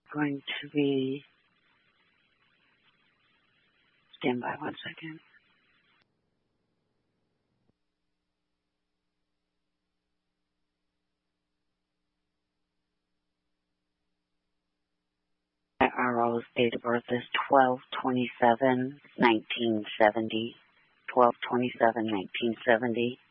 going to be, stand by 1 second. RO's date of birth is 12/27/1970. 12/27/1970.